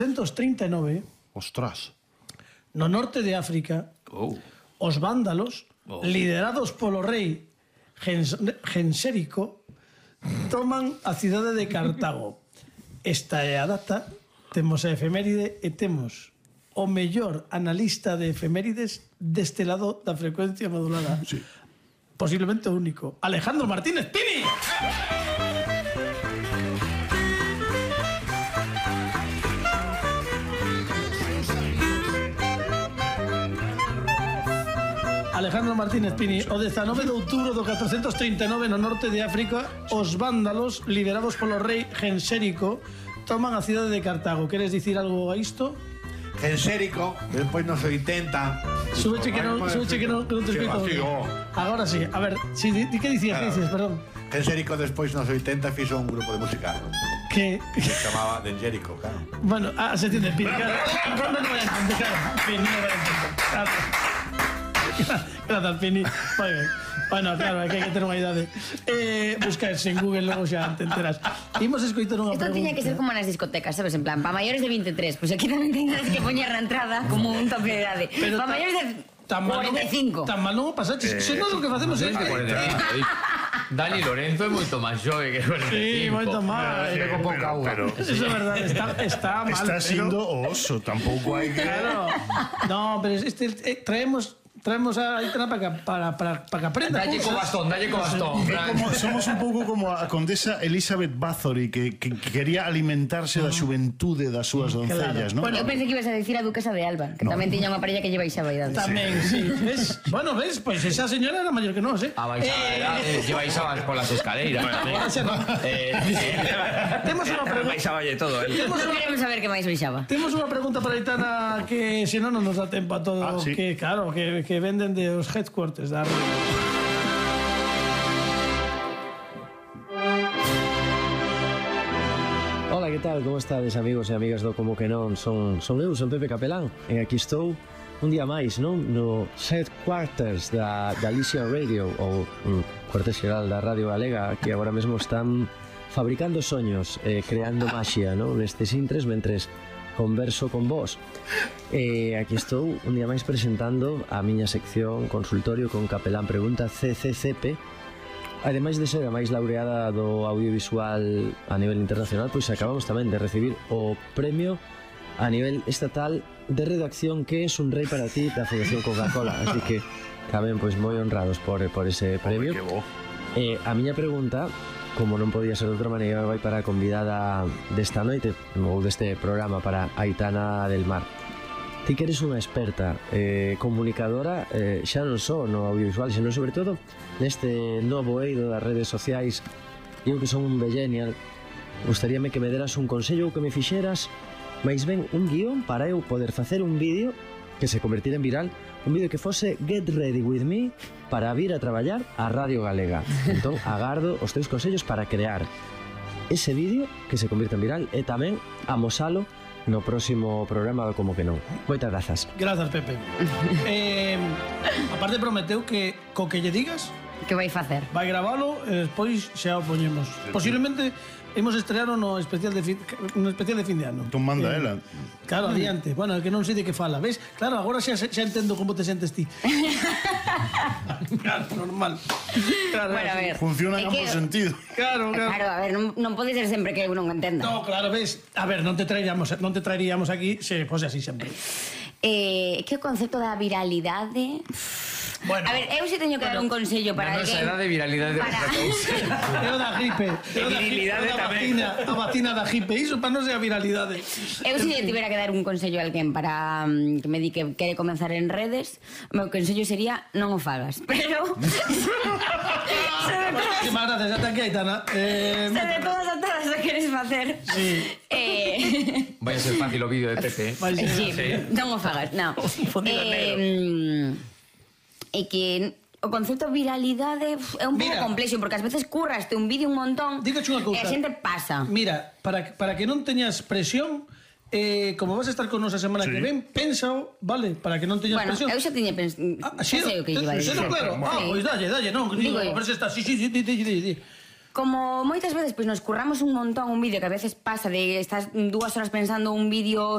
1939, Ostras. no norte de África, os vándalos, liderados polo rei Gensérico, toman a cidade de Cartago. Esta é a data, temos a efeméride e temos o mellor analista de efemérides deste lado da frecuencia modulada. Sí. Posiblemente o único. Alejandro Martínez Pini. Alejandro Martínez Pini, o 19 de outubro do 439 no norte de África, os vándalos, liderados polo rei Gensérico, toman a cidade de Cartago. Queres dicir algo a isto? Gensérico, despois nos 80. Súbeche que non te explico. Agora sí, a ver, que dicías, perdón? Gensérico despois nos 80 fixo un grupo de música que se chamaba Dengérico, claro. Bueno, se entiende, Pini, claro. Non me vai a entender, claro. Pini, non vai a entender, claro. Gracias, Pini. Muy bien. Bueno, claro, hai que ter unha idade. Buscas en Google, logo xa te enteras. Imos escoitar unha pregunta. Isto tiña que ser como nas discotecas, sabes? En plan, para maiores de 23. Pues aquí tamén teñas que poñer na entrada como un tope de idade. Para maiores de 45. Tan mal non o pasaches. Se non o que facemos é... Dani Lorenzo é moito máis xove que 45. Sí, moito máis. Con pouca auga. Eso é verdade, está mal. Está siendo oso, tampouco hai que... Claro. No, pero traemos a Aitana para que aprenda. Dalle co bastón. Somos un pouco como a condesa Elizabeth Bathory que quería alimentarse da xuventude das súas doncellas, non? Eu pensei que ibas a decir a duquesa de Alba, que tamén tiña unha parella que lle baixaba a idade. Tamén, sí. Bueno, ves, pues esa señora era maior que nós, A baixaba a idade, lle baixabas polas escaleiras. Temos unha pregunta. Baixaballe todo, Queremos saber que máis baixaba. Temos unha pregunta para Aitana que se non nos dá tempo a todo, sí. que claro, que venden de os headquarters da radio. Ola, que tal? Como estades, amigos e amigas do Como que non? Son Pepe Capelán e aquí estou un día máis, non? No headquarters da Galicia Radio ou cuartel xeral da Radio Galega, que agora mesmo están fabricando soños, creando maxia, non? Nestes intres, mentres converso con vos. Aquí estou un día máis presentando a miña sección Consultorio con Capelán Pregunta CCCP. Ademais de ser a máis laureada do audiovisual a nivel internacional, pois acabamos tamén de recibir o premio a nivel estatal de redacción que es un rei para ti da Fundación Coca-Cola. Así que tamén pois moi honrados por ese premio. A miña pregunta, como non podía ser de outra maneira, vai para a convidada desta noite ou deste programa, para Aitana del Mar. Ti que eres unha experta comunicadora, xa non só no audiovisual, senón sobre todo neste novo eido das redes sociais. Eu que son un millennial, gustaríame que me deras un consello ou que me fixeras máis ben un guión para eu poder facer un vídeo que se convertira en viral, un vídeo que fose Get Ready With Me para vir a traballar a Radio Galega. Entón, agardo os teus consellos para crear ese vídeo que se convirta en viral e tamén amosalo no próximo programa do Como que non. Moitas grazas. Grazas, Pepe. Aparte prometeu que co que lle digas Que vai facer? vai gravalo e despois xa o poñemos. Posiblemente imos estrear no especial de fin de ano. Entón manda ela. Claro, adiante. Bueno, é que non sei de que fala, ves? Claro, agora xa entendo como te sentes ti. Claro, normal. Claro, Bueno, a ver. Funciona en ambos sentidos. Claro. Claro, a ver, non pode ser sempre que eu non entenda. No, claro, ves. A ver, non te traeríamos aquí se fose así sempre. Que o concepto da viralidade... Bueno, a ver, eu si teño que dar un consello para Non alguén. será de viralidade Para... é o da gripe. virilidade tamén. A vacina da gripe, iso para non ser a viralidade. Eu si tivera que dar un consello a alguén para que me di que quere comenzar en redes, o meu consello sería non o fagas. Pero... Que máis gracias, ata aquí, Aitana. Se de todas a todas o queres facer. Sí. Vai a ser fácil o vídeo de Pepe. Sí, non o fagas, non. É que o concepto de viralidade é un pouco complexo, porque ás veces curraste un vídeo un montón e a xente pasa. Mira, para que non teñas presión, como vas a estar con nos a semana que ven, pénsao, vale, para que non teñas presión. Bueno, eu xa tiña pensado, xa sei o que iba a dicir. Claro, pois dalle, non, digo, sí. Como moitas veces pois nos curramos un montón un vídeo que a veces pasa de estás 2 horas pensando un vídeo